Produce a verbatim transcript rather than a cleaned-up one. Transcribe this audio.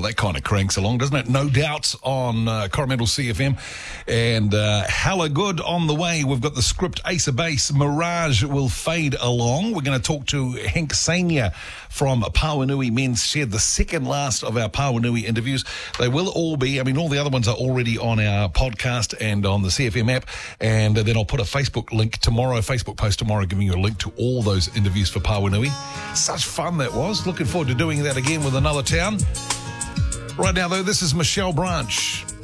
that kind of cranks along, doesn't it? No Doubts on uh, Coromandel C F M. And uh, hella good on the way. We've got the script Ace of Base. Mirage will fade along. We're going to talk to Hank Senior from Pawanui Men's Shed, the second last of our Pawanui interviews. They will all be, I mean, all the other ones are already on our podcast and on the C F M app. And then I'll put a Facebook link tomorrow, Facebook post tomorrow, giving you a link to all those interviews for Pawanui. Such fun that was. Looking forward to doing that again with another town. Right now, though, this is Michelle Branch.